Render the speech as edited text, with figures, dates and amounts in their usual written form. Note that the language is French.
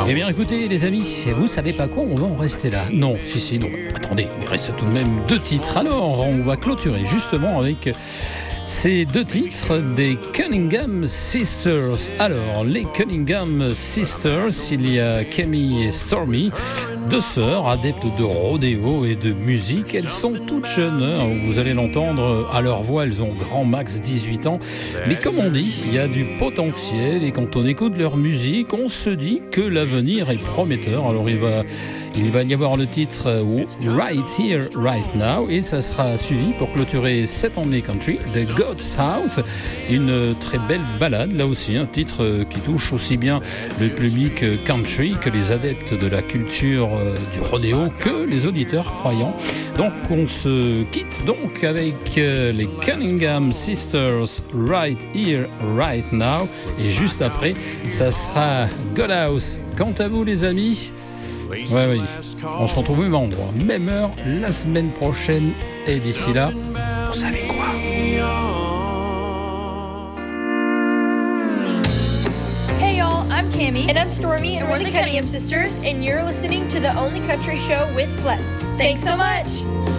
Eh bien écoutez les amis, vous savez pas quoi, on va en rester là. Non, non. Attendez, il reste tout de même 2 titres. Alors on va clôturer justement avec ces 2 titres des Cunningham Sisters. Alors les Cunningham Sisters, il y a Cammy et Stormy, 2 sœurs adeptes de rodéo et de musique. Elles sont toutes jeunes, vous allez l'entendre à leur voix, elles ont grand max 18 ans. Mais comme on dit, il y a du potentiel et quand on écoute leur musique, on se dit que l'avenir est prometteur. Alors il va y avoir le titre Right Here, Right Now et ça sera suivi pour clôturer cette emmenée country de God's House, une très belle ballade, là aussi un titre qui touche aussi bien le public country que les adeptes de la culture du rodéo que les auditeurs croyants. Donc on se quitte donc avec les Cunningham Sisters, Right Here, Right Now et juste après ça sera God's House. Quant à vous les amis, oui, on se retrouve au même endroit, même heure, la semaine prochaine. Et d'ici là, vous savez quoi? Hey y'all, I'm Cammy. And I'm Stormy, and we're the Cunningham Sisters. And you're listening to The Only Country Show with Flip. Thanks so much!